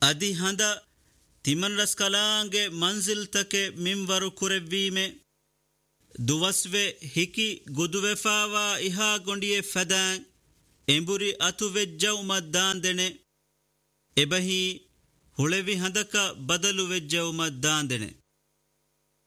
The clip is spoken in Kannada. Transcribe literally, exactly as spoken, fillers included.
ಅದಿ ಹಂದ ತಿಮನ್ ರಸ್ ಕಲಾಂಗೆ ಮಂಜಿಲ್ ತಕೆ ಮಿಂವರು ಕುರೆವ್ವೀಮೆ ದುವಸ್ವೆ ಹಿಕಿ ಗುದುವೆಫಾವಾ ಇಹಾ ಗೊಂಡಿಯೆ ಫೆದಾಂ ಎಂಬುರಿ ಅತುವೆಜ್ಜೌ ಮದ್ದಾಂದೆನೆ ಎಬಹಿ ಹುಳೆವಿ ಹಂದಕ ಬದಲು ವೆಜ್ಜೌ ಮದ್ದಾಂದೆನೆ